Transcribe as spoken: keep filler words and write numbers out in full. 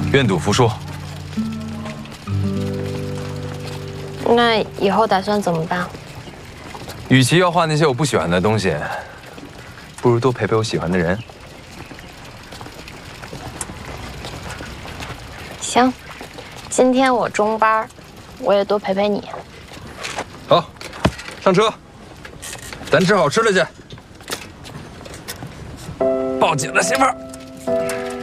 愿赌服输。 那以后打算怎么办？ 与其要画那些我不喜欢的东西，不如多陪陪我喜欢的人。 行，今天我中班，我也多陪陪你。 好，上车，咱吃好吃的去。抱紧了，媳妇儿。